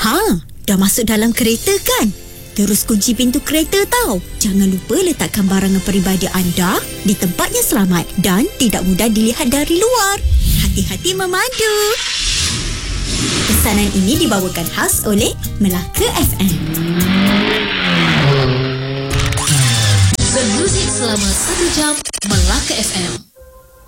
Dah masuk dalam kereta kan? Terus kunci pintu kereta tau. Jangan lupa letakkan barangan peribadi anda di tempat yang selamat dan tidak mudah dilihat dari luar. Hati-hati memandu. Pesanan ini dibawakan khas oleh Melaka FM. Bermuzik selama 1 jam Melaka FM.